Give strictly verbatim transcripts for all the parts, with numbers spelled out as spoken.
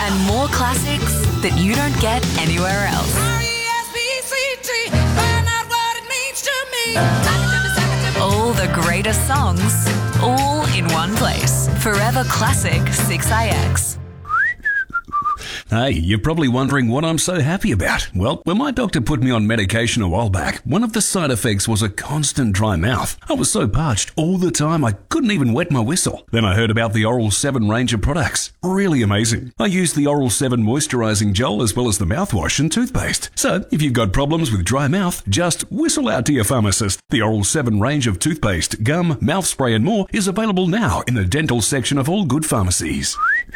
and more classics that you don't get anywhere else. All the greatest songs, all in one place. Forever Classic six A X. Hey, you're probably wondering what I'm so happy about. Well, when my doctor put me on medication a while back, one of the side effects was a constant dry mouth. I was so parched all the time I couldn't even wet my whistle. Then I heard about the Oral seven range of products. Really amazing. I used the Oral seven moisturising gel as well as the mouthwash and toothpaste. So, if you've got problems with dry mouth, just whistle out to your pharmacist. The Oral seven range of toothpaste, gum, mouth spray and more is available now in the dental section of all good pharmacies.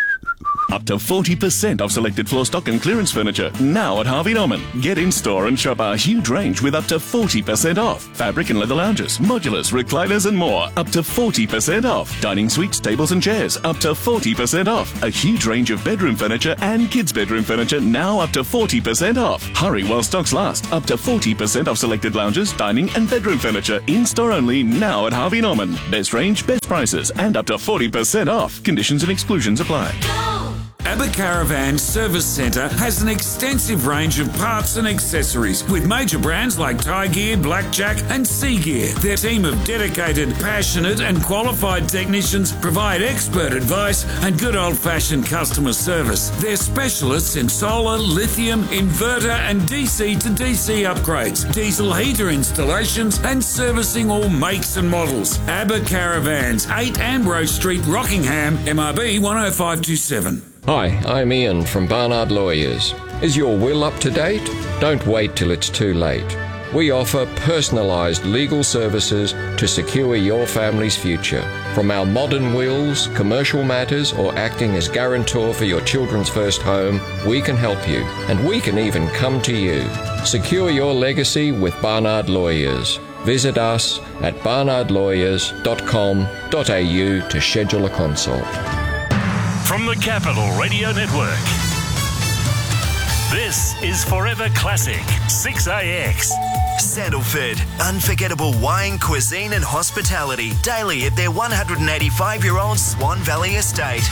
Up to forty percent off selected floor stock and clearance furniture now at Harvey Norman. Get in store and shop our huge range with up to forty percent off. Fabric and leather lounges, modulars, recliners and more. Up to forty percent off. Dining suites, tables and chairs. Up to forty percent off. A huge range of bedroom furniture and kids' bedroom furniture now up to forty percent off. Hurry while stocks last. Up to forty percent off selected lounges, dining and bedroom furniture. In store only now at Harvey Norman. Best range, best prices and up to forty percent off. Conditions and exclusions apply. Abba Caravan Service Centre has an extensive range of parts and accessories with major brands like Thai Gear, Blackjack and Sea Gear. Their team of dedicated, passionate and qualified technicians provide expert advice and good old-fashioned customer service. They're specialists in solar, lithium, inverter and D C to D C upgrades, diesel heater installations and servicing all makes and models. Abba Caravans, eight Ambrose Street, Rockingham, M R B one oh five two seven. Hi, I'm Ian from Barnard Lawyers. Is your will up to date? Don't wait till it's too late. We offer personalised legal services to secure your family's future. From our modern wills, commercial matters, or acting as guarantor for your children's first home, we can help you, and we can even come to you. Secure your legacy with Barnard Lawyers. Visit us at barnard lawyers dot com dot a u to schedule a consult. From the Capital Radio Network, this is Forever Classic six A X. Sandalford, unforgettable wine, cuisine and hospitality daily at their one hundred eighty-five-year-old Swan Valley estate.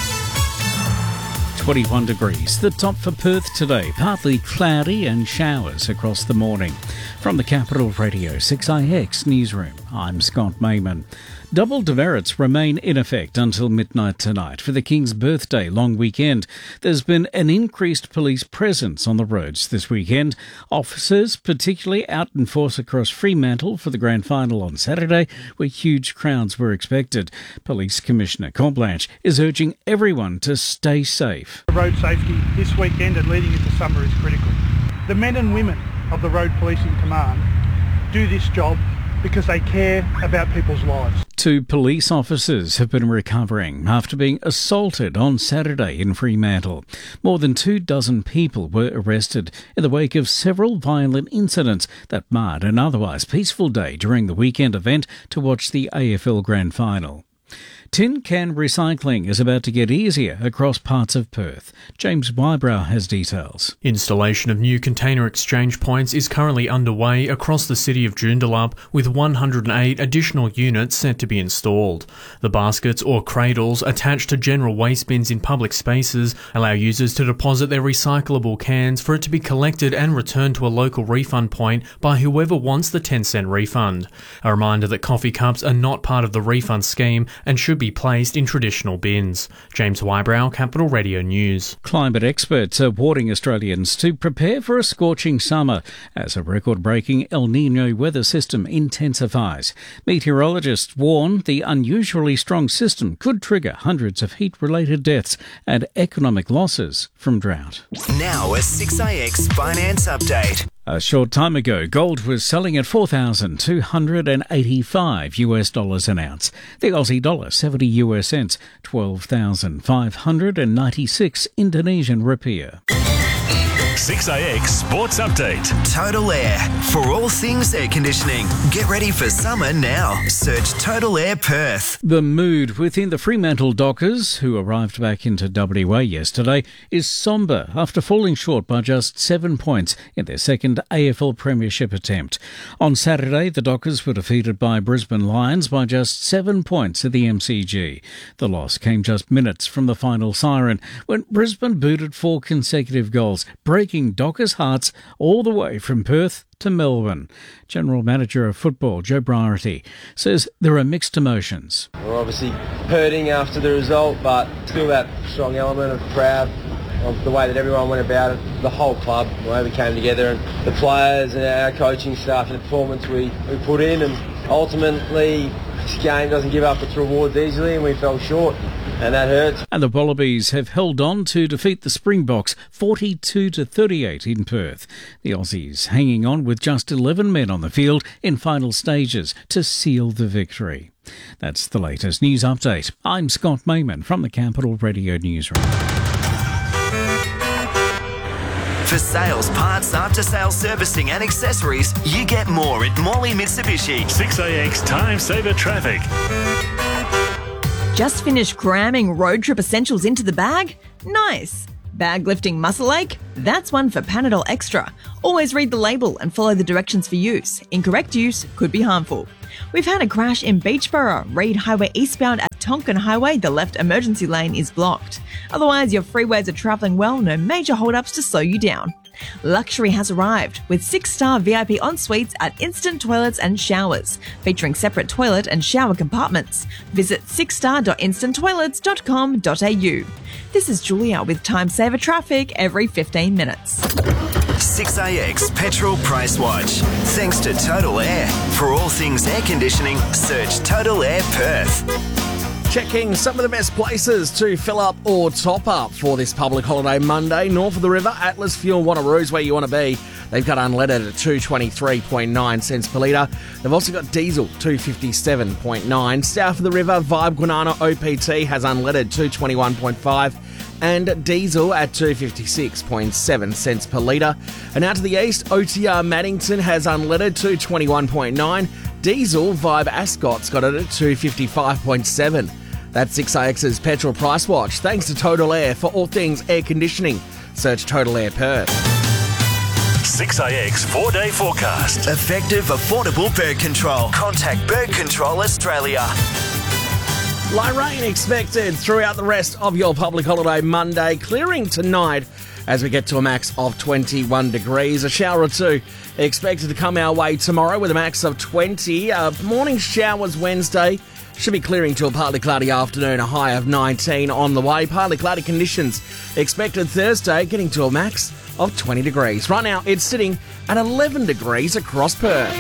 twenty-one degrees. The top for Perth today. Partly cloudy and showers across the morning. From the Capital Radio six A X newsroom, I'm Scott Mayman. Double demerits remain in effect until midnight tonight for the King's birthday long weekend. There's been an increased police presence on the roads this weekend. Officers particularly out in force across Fremantle for the grand final on Saturday, where huge crowds were expected. Police Commissioner Corblanche is urging everyone to stay safe. Road safety this weekend and leading into summer is critical. The men and women of the Road Policing Command do this job because they care about people's lives. Two police officers have been recovering after being assaulted on Saturday in Fremantle. More than two dozen people were arrested in the wake of several violent incidents that marred an otherwise peaceful day during the weekend event to watch the A F L Grand Final. Tin can recycling is about to get easier across parts of Perth. James Wybrow has details. Installation of new container exchange points is currently underway across the city of Joondalup, with one hundred eight additional units set to be installed. The baskets or cradles attached to general waste bins in public spaces allow users to deposit their recyclable cans for it to be collected and returned to a local refund point by whoever wants the ten cent refund. A reminder that coffee cups are not part of the refund scheme and should be placed in traditional bins. James Wybrow, Capital Radio News. Climate experts are warning Australians to prepare for a scorching summer as a record-breaking El Niño weather system intensifies. Meteorologists warn the unusually strong system could trigger hundreds of heat-related deaths and economic losses from drought. Now a six A X finance update. A short time ago, gold was selling at four thousand two hundred eighty-five US dollars an ounce. The Aussie dollar, seventy US cents, twelve thousand five hundred ninety-six Indonesian rupiah. six A X Sports Update. Total Air. For all things air conditioning. Get ready for summer now. Search Total Air Perth. The mood within the Fremantle Dockers, who arrived back into W A yesterday, is sombre after falling short by just seven points in their second A F L Premiership attempt. On Saturday, the Dockers were defeated by Brisbane Lions by just seven points at the M C G. The loss came just minutes from the final siren when Brisbane booted four consecutive goals, breaking Dockers' hearts all the way from Perth to Melbourne. General Manager of Football, Joe Briarty, says there are mixed emotions. We're obviously hurting after the result, but still that strong element of proud of the way that everyone went about it, the whole club, the way we came together, and the players and our coaching staff and the performance we, we put in. And ultimately, this game doesn't give up its rewards easily, and we fell short, and that hurts. And the Wallabies have held on to defeat the Springboks forty-two to thirty-eight in Perth. The Aussies hanging on with just eleven men on the field in final stages to seal the victory. That's the latest news update. I'm Scott Mayman from the Capital Radio Newsroom. For sales, parts, after-sales servicing and accessories, you get more at Morley Mitsubishi. six A X Time Saver Traffic. Just finished cramming road trip essentials into the bag? Nice. Bag lifting muscle ache? That's one for Panadol Extra. Always read the label and follow the directions for use. Incorrect use could be harmful. We've had a crash in Beachborough. Reid Highway eastbound at Tonkin Highway, the left emergency lane is blocked. Otherwise, your freeways are travelling well, no major hold-ups to slow you down. Luxury has arrived with six-star V I P en-suites at Instant Toilets and Showers, featuring separate toilet and shower compartments. Visit six star dot instant toilets dot com dot a u. This is Julia with Time Saver Traffic every fifteen minutes. six A X Petrol Price Watch. Thanks to Total Air. For all things air conditioning, search Total Air Perth. Checking some of the best places to fill up or top up for this public holiday Monday. North of the river, Atlas Fuel Wanneroo's where you want to be. They've got unleaded at two twenty-three point nine cents per litre. They've also got diesel, two fifty-seven point nine. South of the river, Vibe Guanana O P T has unleaded two twenty-one point five. And diesel at two fifty-six point seven cents per litre. And out to the east, O T R Maddington has unleaded two twenty-one point nine. Diesel, Vibe Ascot's got it at two fifty-five point seven. That's six A X's Petrol Price Watch. Thanks to Total Air for all things air conditioning. Search Total Air Perth. six A X four-day forecast. Effective, affordable bird control. Contact Bird Control Australia. Light rain expected throughout the rest of your public holiday Monday, clearing tonight as we get to a max of twenty-one degrees. A shower or two expected to come our way tomorrow with a max of twenty. Uh, morning showers Wednesday. Should be clearing to a partly cloudy afternoon, a high of nineteen on the way. Partly cloudy conditions expected Thursday, getting to a max of twenty degrees. Right now, it's sitting at eleven degrees across Perth.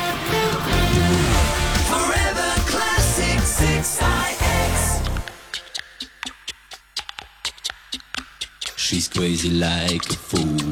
Forever Classic six I X. She's crazy like a fool.